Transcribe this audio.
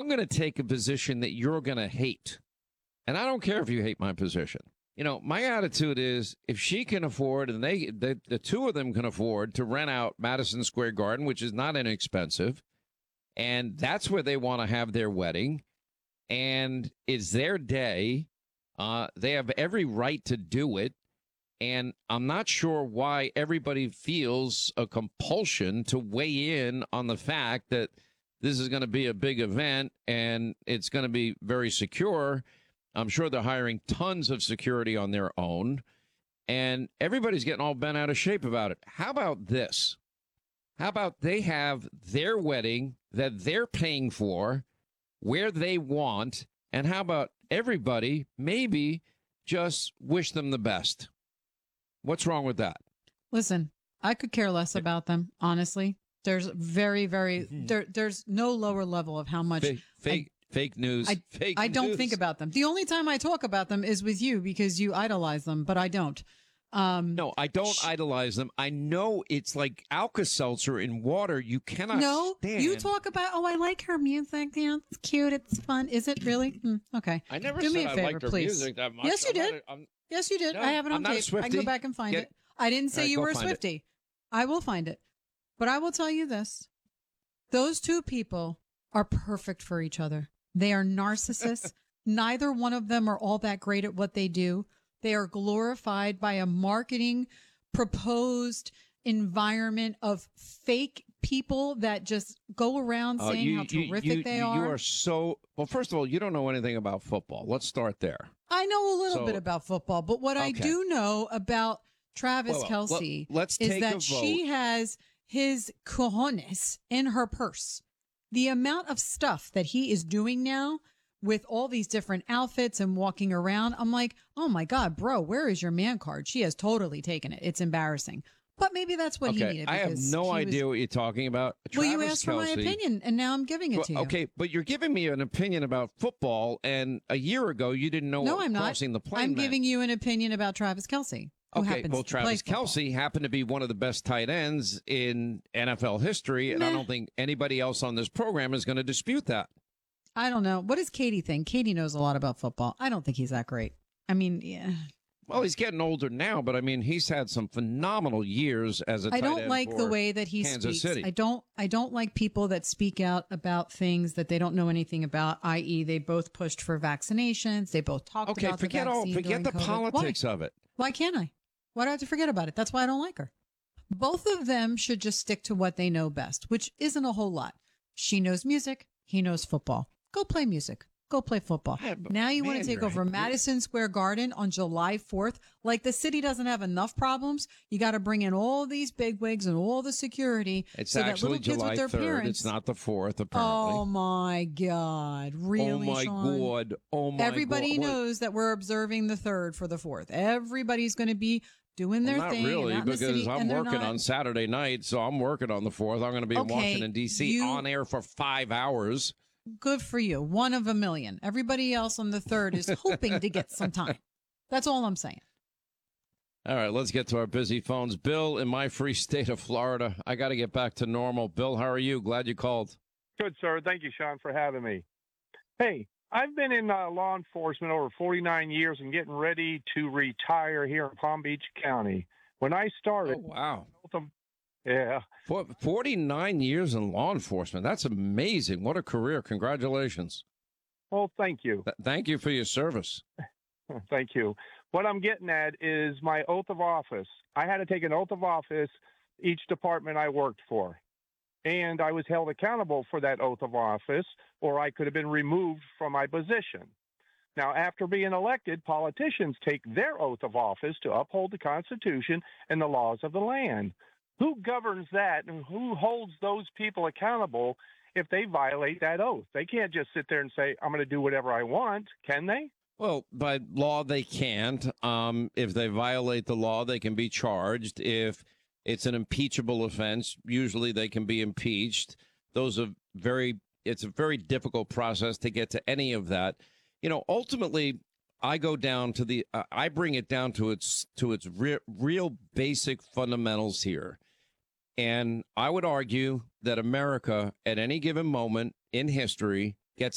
I'm going to take a position that you're going to hate. And I don't care if you hate my position. You know, my attitude is if she can afford, and the two of them can afford to rent out Madison Square Garden, which is not inexpensive, and that's where they want to have their wedding, and it's their day. They have every right to do it. And I'm not sure why everybody feels a compulsion to weigh in on the fact that this is going to be a big event and it's going to be very secure. I'm sure they're hiring tons of security on their own. And everybody's getting all bent out of shape about it. How about this? How about they have their wedding that they're paying for where they want? And how about everybody maybe just wish them the best? What's wrong with that? Listen, I could care less about them, honestly. There's there's no lower level of how much fake news. I don't think about them. The only time I talk about them is with you because you idolize them, but I don't. No, I don't idolize them. I know it's like Alka-Seltzer in water. You cannot stand. You talk about, I like her music. Yeah, it's cute. It's fun. Is it really? Okay. I never Do said me a I favor, liked her please. music that much. Yes, you did. Yes, you did. No, I have it on I'm not a tape. I can Swiftie. go back and find it. I didn't say you were a Swiftie. I will find it. But I will tell you this. Those two people are perfect for each other. They are narcissists. Neither one of them are all that great at what they do. They are glorified by a marketing proposed environment of fake people that just go around saying how terrific they are. You are so, well, first of all, you don't know anything about football. Let's start there. I know a little bit about football, but what I do know about Travis Kelce is that she has his cojones in her purse. The amount of stuff that he is doing now with all these different outfits and walking around, I'm like, oh my God, bro, where is your man card? She has totally taken it. It's embarrassing. But maybe that's what he needed. I have no idea what you're talking about. Well, you asked for my opinion, and now I'm giving it to you. Okay, but you're giving me an opinion about football, and a year ago you didn't know what crossing the plane meant. I'm giving you an opinion about Travis Kelce. Okay, well, Travis Kelce happened to be one of the best tight ends in NFL history, and I don't think anybody else on this program is going to dispute that. I don't know. What does Katie think? Katie knows a lot about football. I don't think he's that great. I mean, yeah. Well, he's getting older now, but I mean, he's had some phenomenal years as a tight end. I don't like the way that he Kansas speaks. City. I don't like people that speak out about things that they don't know anything about, i.e. they both pushed for vaccinations. They both talked about the vaccine. Forget the COVID. politics of it. Why can't I? Why do I have to forget about it? That's why I don't like her. Both of them should just stick to what they know best, which isn't a whole lot. She knows music. He knows football. Go play music. Go play football. Now you want to take over Madison Square Garden on July 4th? Like the city doesn't have enough problems. You got to bring in all these bigwigs and all the security. It's so actually that little July kids with their 3rd. parents. It's not the 4th, apparently. Oh my God. Really, Oh my Sean? God. Oh my Everybody God. knows that we're observing the 3rd for the 4th. Everybody's going to be doing their not thing. Really, out in the because city, I'm working on Saturday night, so I'm working on the 4th. I'm going to be in Washington, D.C. on air for 5 hours. Good for you. One of a million. Everybody else on the 3rd is hoping to get some time. That's all I'm saying. All right, let's get to our busy phones. Bill, in my free state of Florida, I got to get back to normal. Bill, how are you? Glad you called. Good, sir. Thank you, Sean, for having me. Hey, I've been in law enforcement over 49 years and getting ready to retire here in Palm Beach County. When I started... Oh, wow. Yeah. 49 years in law enforcement. That's amazing. What a career. Congratulations. Well, thank you. Thank you for your service. Thank you. What I'm getting at is my oath of office. I had to take an oath of office each department I worked for. And I was held accountable for that oath of office, or I could have been removed from my position. Now, after being elected, politicians take their oath of office to uphold the Constitution and the laws of the land. Who governs that, and who holds those people accountable if they violate that oath? They can't just sit there and say, I'm going to do whatever I want, can they? Well, by law, they can't. If they violate the law, they can be charged. If it's an impeachable offense, usually they can be impeached. It's a very difficult process to get to any of that. You know, ultimately, I go down to I bring it down to its real basic fundamentals here. And I would argue that America, at any given moment in history,